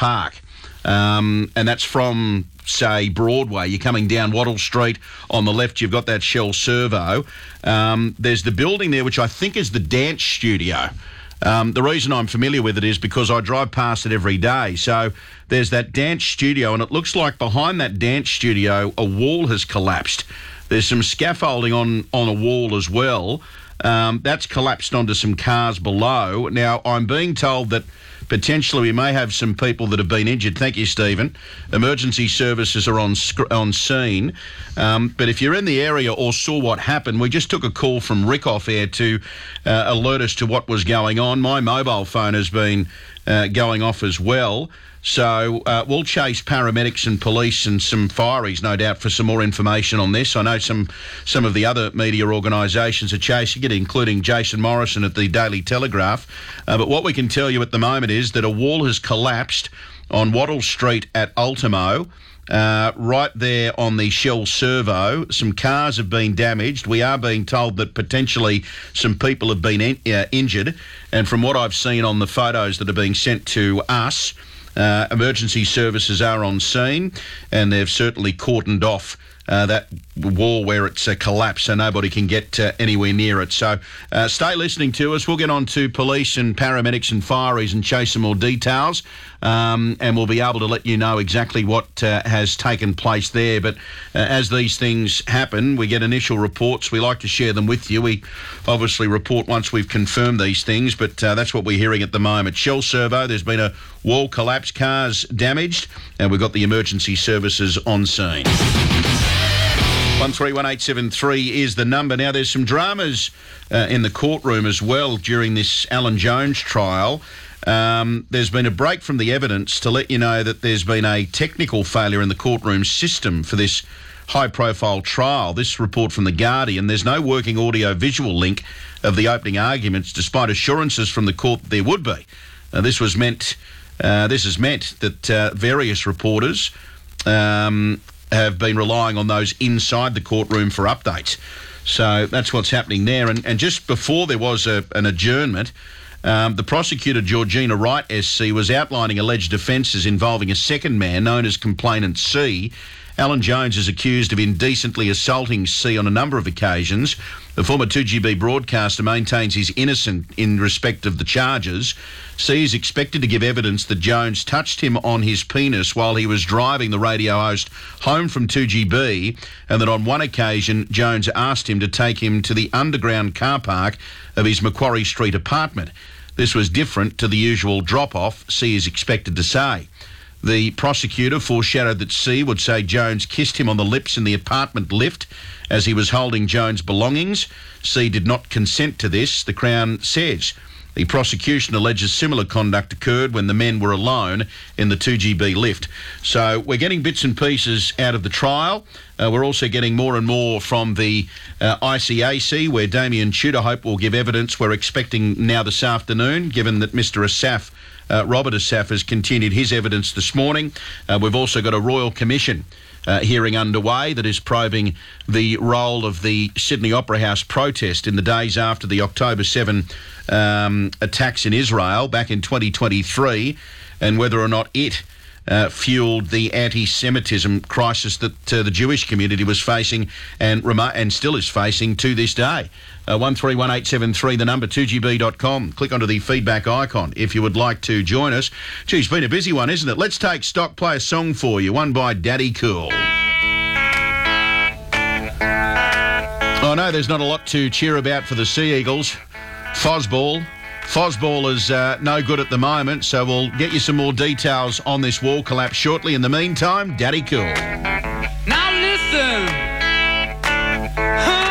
Park. And that's from, say, Broadway. You're coming down Wattle Street. On the left, you've got that Shell Servo. There's the building there, which I think is the dance studio. The reason I'm familiar with it is because I drive past it every day. So there's that dance studio, and it looks like behind that dance studio, a wall has collapsed. There's some scaffolding on a wall as well. That's collapsed onto some cars below. Now, I'm being told that potentially we may have some people that have been injured. Thank you, Stephen. Emergency services are on scene. But if you're in the area or saw what happened, we just took a call from Rick off air to alert us to what was going on. My mobile phone has been going off as well. So we'll chase paramedics and police and some fireys, no doubt, for some more information on this. I know some of the other media organisations are chasing it, including Jason Morrison at the Daily Telegraph. But what we can tell you at the moment is that a wall has collapsed on Wattle Street at Ultimo, right there on the Shell Servo. Some cars have been damaged. We are being told that potentially some people have been injured. And from what I've seen on the photos that are being sent to us, emergency services are on scene, and they've certainly cordoned off that wall where it's collapsed so nobody can get anywhere near it. So stay listening to us. We'll get on to police and paramedics and fireys and chase some more details, and we'll be able to let you know exactly what has taken place there. But as these things happen, we get initial reports. We like to share them with you. We obviously report once we've confirmed these things, but that's what we're hearing at the moment. Shell Servo, there's been a wall collapse, cars damaged, and we've got the emergency services on scene. 131873 is the number. Now, there's some dramas in the courtroom as well during this Alan Jones trial. There's been a break from the evidence to let you know that there's been a technical failure in the courtroom system for this high-profile trial. This report from The Guardian, there's no working audio-visual link of the opening arguments, despite assurances from the court that there would be. This has meant that various reporters have been relying on those inside the courtroom for updates. So that's what's happening there. And just before there was an adjournment, the prosecutor, Georgina Wright SC, was outlining alleged offences involving a second man known as Complainant C. Alan Jones is accused of indecently assaulting C on a number of occasions. The former 2GB broadcaster maintains he's innocent in respect of the charges. C is expected to give evidence that Jones touched him on his penis while he was driving the radio host home from 2GB, and that on one occasion Jones asked him to take him to the underground car park of his Macquarie Street apartment. This was different to the usual drop-off, C is expected to say. The prosecutor foreshadowed that C would say Jones kissed him on the lips in the apartment lift as he was holding Jones' belongings. C did not consent to this, the Crown says. The prosecution alleges similar conduct occurred when the men were alone in the 2GB lift. So we're getting bits and pieces out of the trial. We're also getting more and more from the ICAC, where Damien Tudorhope will give evidence. We're expecting now this afternoon, given that Mr Asaf, Robert Asaf, has continued his evidence this morning. We've also got a Royal Commission hearing underway that is probing the role of the Sydney Opera House protest in the days after the October 7 attacks in Israel back in 2023, and whether or not it fuelled the anti-Semitism crisis that the Jewish community was facing and still is facing to this day. 131873, the number, 2gb.com. Click onto the feedback icon if you would like to join us. Gee, it's been a busy one, isn't it? Let's take stock, play a song for you, one by Daddy Cool. I know there's not a lot to cheer about for the Sea Eagles. Fosball is no good at the moment, so we'll get you some more details on this wall collapse shortly. In the meantime, Daddy Cool. Now listen.